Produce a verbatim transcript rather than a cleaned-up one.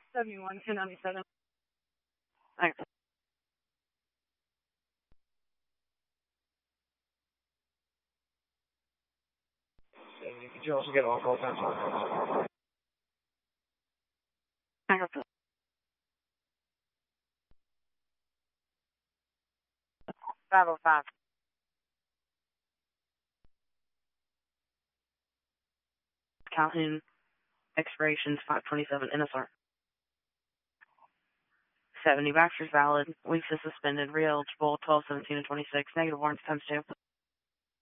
seventy-one, two ninety-seven. Thanks. Could you also get off roll time? Thanks. five oh five. Calhoun. Expirations five twenty-seven. N S R. seventy. Baxter's valid. Weeks is suspended. Re-eligible twelve, seventeen, and twenty-six. Negative warrants times two.